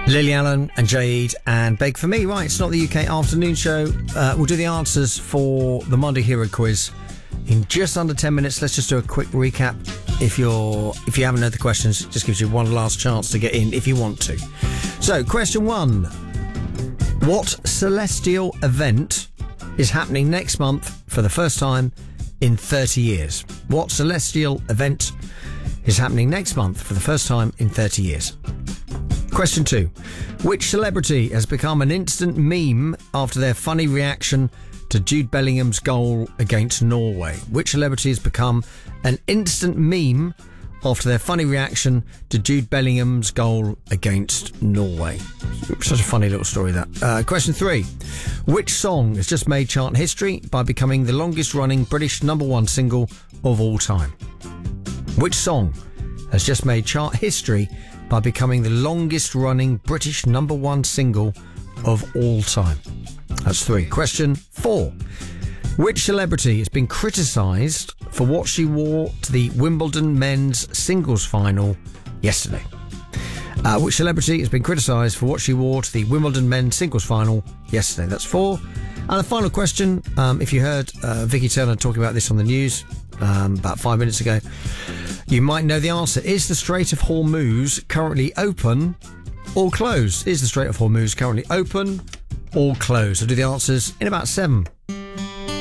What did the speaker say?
Lily Allen and Jade and Beg For Me. Right, it's not the UK afternoon show. We'll do the answers for the Monday Hero quiz in just under 10 minutes. Let's just do a quick recap. If you haven't heard the questions, it just gives you one last chance to get in if you want to. So, question 1. What celestial event is happening next month for the first time in 30 years? What celestial event is happening next month for the first time in 30 years? Question 2. Which celebrity has become an instant meme after their funny reaction to Jude Bellingham's goal against Norway? Which celebrity has become an instant meme after their funny reaction to Jude Bellingham's goal against Norway? Such a funny little story, that. Question 3. Which song has just made chart history by becoming the longest running British number one single of all time? Which song has just made chart history by becoming the longest running British number one single of all time? That's 3. Question 4. Which celebrity has been criticised for what she wore to the Wimbledon men's singles final yesterday? Which celebrity has been criticised for what she wore to the Wimbledon men's singles final yesterday? That's 4. And the final question, if you heard Vicky Turner talking about this on the news about 5 minutes ago, you might know the answer. Is the Strait of Hormuz currently open or closed? Is the Strait of Hormuz currently open or closed? I'll do the answers in about 7